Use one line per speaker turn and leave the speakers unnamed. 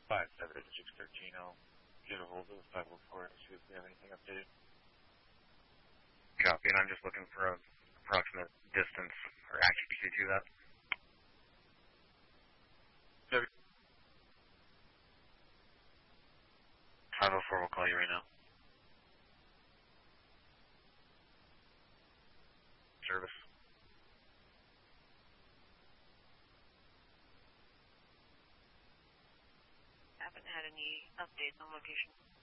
57613. I'll get a hold of 504 and see if we have anything updated.
Copy, and I'm just looking for an approximate distance or accuracy to that. 504 will call you right now. Service.
Haven't had any updates on location.